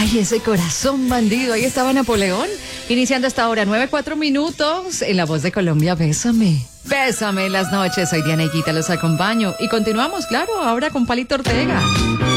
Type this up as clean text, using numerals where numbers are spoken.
Ay, ese corazón bandido. Ahí estaba Napoleón. Iniciando esta hora, 9:04 en La Voz de Colombia. Bésame. Bésame en las noches. Soy Diana Higuita, los acompaño. Y continuamos, claro, ahora con Palito Ortega.